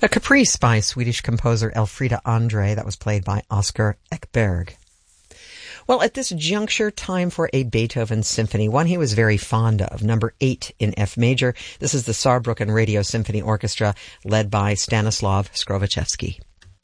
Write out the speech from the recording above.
A caprice by Swedish composer Elfrida Andre that was played by Oscar Ekberg. Well, at this juncture, time for a Beethoven symphony, one he was very fond of, number 8 in F major. This is the Saarbrücken Radio Symphony Orchestra, led by Stanislav Skrovichevsky.